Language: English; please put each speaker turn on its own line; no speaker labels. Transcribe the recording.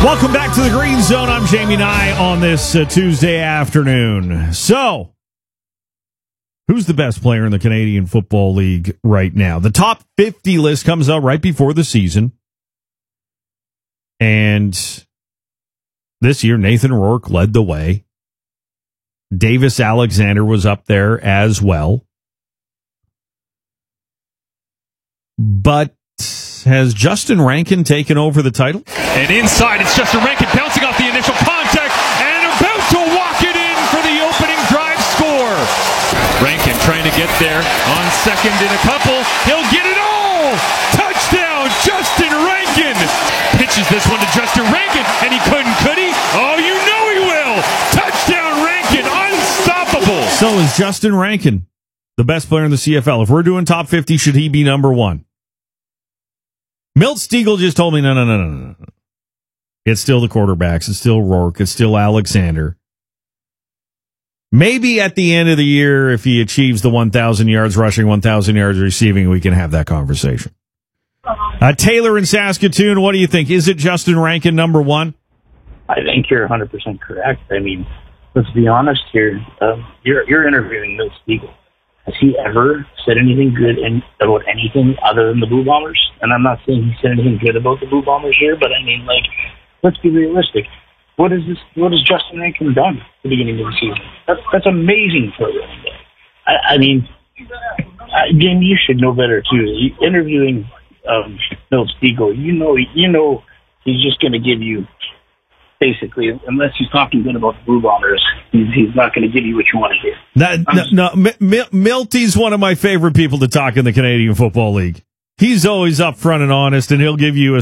Welcome back to the Green Zone. I'm Jamie Nye on this Tuesday afternoon. So, who's the best player in the Canadian Football League right now? The top 50 list comes out right before the season. And this year, Nathan Rourke led the way. Davis Alexander was up there as well. But has Justin Rankin taken over the title?
And inside, it's Justin Rankin bouncing off the initial contact and about to walk it in for the opening drive score. Rankin trying to get there on second and a couple. He'll get it all! Touchdown, Justin Rankin! Pitches this one to Justin Rankin, and he couldn't, could he? Oh, you know he will! Touchdown, Rankin, unstoppable!
So is Justin Rankin the best player in the CFL? If we're doing top 50, should he be number one? Milt Stiegel just told me, no. It's still the quarterbacks. It's still Rourke. It's still Alexander. Maybe at the end of the year, if he achieves the 1,000 yards rushing, 1,000 yards receiving, we can have that conversation. Taylor in Saskatoon, what do you think? Is it Justin Rankin number one?
I think you're 100% correct. I mean, let's be honest here. You're interviewing Milt Stiegel. Has he ever said anything good about anything other than the Blue Bombers? And I'm not saying he said anything good about the Blue Bombers here, but I mean, like, let's be realistic. What has Justin Rankin done at the beginning of the season? That's amazing for him. I mean, Jim, you should know better too. Interviewing Milt Stiegel, you know, he's just going to give you. Basically, unless he's talking good about the Blue Bombers, he's not going to give you what you want to hear.
Milty's one of my favorite people to talk in the Canadian Football League. He's always upfront and honest, and he'll give you a